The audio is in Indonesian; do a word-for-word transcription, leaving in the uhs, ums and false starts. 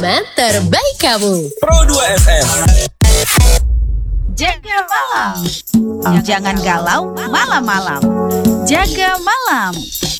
pengalaman terbaik kamu. Pro dua F M. Jaga malam. Jangan galau malam-malam. Jaga malam.